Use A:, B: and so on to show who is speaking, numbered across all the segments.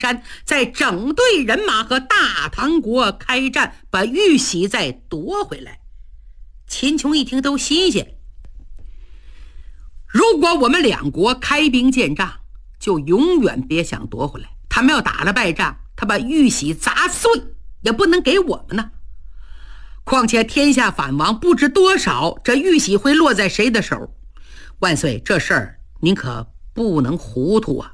A: 山，再整队人马和大唐国开战，把玉玺再夺回来。秦琼一听都新鲜，如果我们两国开兵建仗，就永远别想夺回来。他们要打了败仗，他把玉玺砸碎也不能给我们呢。况且天下反王不知多少，这玉玺会落在谁的手？万岁，这事儿您可不能糊涂啊。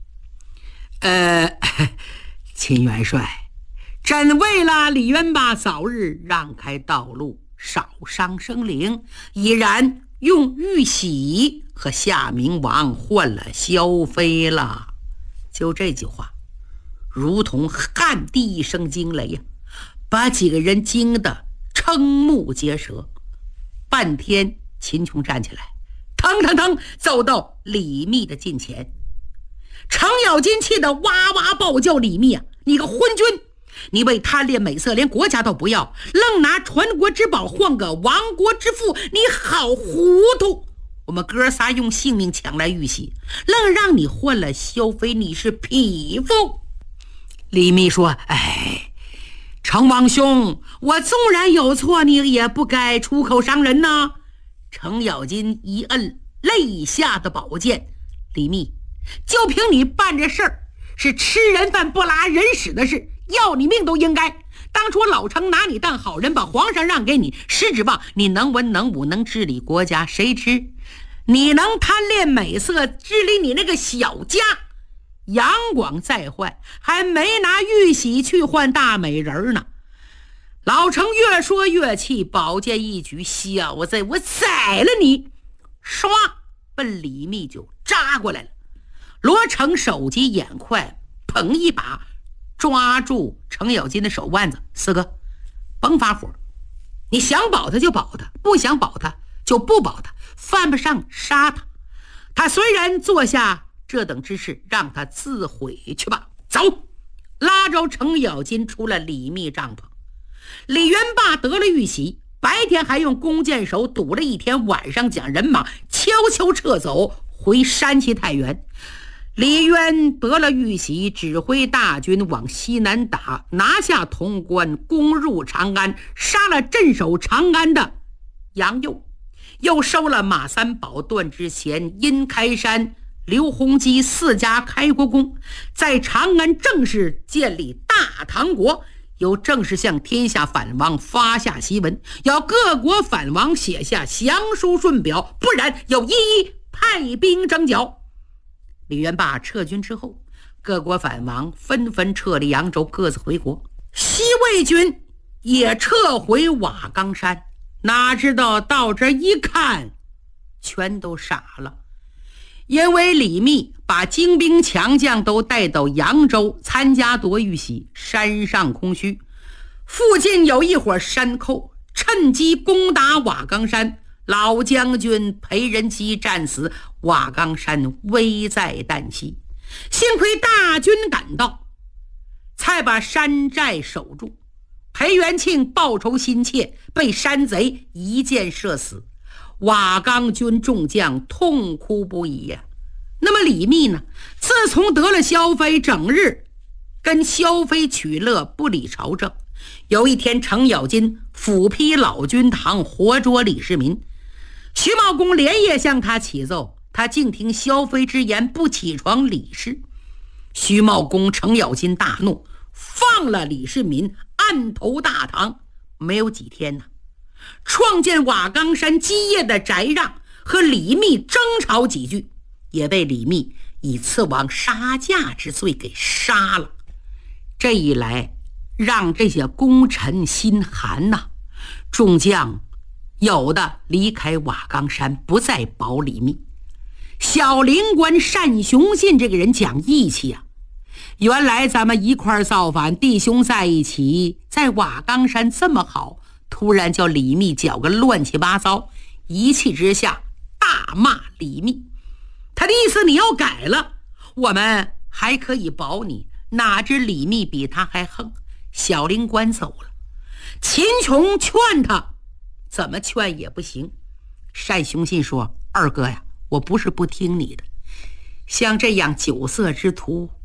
A: 秦元帅，朕为了李渊霸早日让开道路，少伤生灵，已然用玉玺和夏明王换了萧妃了。就这句话如同撼地一声惊雷呀，把几个人惊得瞠目结舌。半天秦琼站起来，腾腾腾走到李密的近前。程咬金气得哇哇暴叫：李密啊，你个昏君，你为贪恋美色连国家都不要，愣拿传国之宝换个亡国之父，你好糊涂！我们哥仨用性命抢来玉玺，愣让你换了萧妃，你是匹夫！李密说：程王兄，我纵然有错，你也不该出口伤人呐。程咬金一摁肋下的宝剑：李密，就凭你办这事儿，是吃人饭不拉人屎的事，要你命都应该。当初老程拿你当好人，把皇上让给你，是指望你能文能武能治理国家，谁知你能贪恋美色，治理你那个小家，杨广再坏，还没拿玉玺去换大美人呢。老程越说越气，宝剑一举：小子，我宰了你！唰，奔李密就扎过来了。罗成手疾眼快，捧一把抓住程咬金的手腕子：四哥，甭发火，你想保他就保他，不想保他就不保他，犯不上杀他。他虽然做下这等之事，让他自毁去吧。走！拉着程咬金出了李密帐篷。李元霸得了玉玺，白天还用弓箭手堵了一天，晚上将人马悄悄撤走回山西太原。李渊得了玉玺，指挥大军往西南打，拿下潼关，攻入长安，杀了镇守长安的杨佑，又收了马三宝、段之贤、殷开山、刘洪基4家开国公，在长安正式建立大唐国，又正式向天下反王发下檄文，要各国反王写下降书顺表，不然要一一派兵征剿。李元霸撤军之后，各国反王纷纷撤离扬州，各自回国。西魏军也撤回瓦岗山，哪知道到这一看，全都傻了。因为李密把精兵强将都带到扬州参加夺玉玺，山上空虚，附近有一伙山寇趁机攻打瓦岗山，老将军裴仁基战死，瓦岗山危在旦夕。幸亏大军赶到，才把山寨守住。裴元庆报仇心切，被山贼一箭射死。瓦岗军众将痛哭不已呀。那么李密呢？自从得了萧妃，整日跟萧妃取乐，不理朝政。有一天，程咬金斧劈老君堂，活捉李世民。徐茂公连夜向他启奏，他竟听萧妃之言，不起床理事。徐茂公、程咬金大怒，放了李世民，暗投大唐。没有几天呢，创建瓦岗山基业的翟让和李密争吵几句，也被李密以刺王杀驾之罪给杀了。这一来，让这些功臣心寒呐，众将有的离开瓦岗山，不再保李密。小灵官单雄信这个人讲义气啊，原来咱们一块造反，弟兄在一起，在瓦岗山这么好，突然叫李密搅个乱七八糟，一气之下大骂李密。他的意思，你要改了，我们还可以保你。哪知李密比他还横，小灵官走了。秦琼劝他，怎么劝也不行。单雄信说：二哥呀，我不是不听你的，像这样酒色之徒，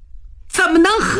A: 怎么能喝